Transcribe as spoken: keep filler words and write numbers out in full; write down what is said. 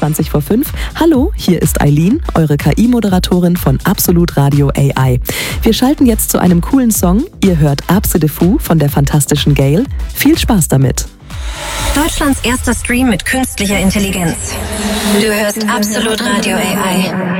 zwanzig vor fünf. Hallo, hier ist Eileen, eure K I-Moderatorin von Absolut Radio A I. Wir schalten jetzt zu einem coolen Song. Ihr hört Abse de Fou von der fantastischen Gail. Viel Spaß damit. Deutschlands erster Stream mit künstlicher Intelligenz. Du hörst Absolut Radio A I.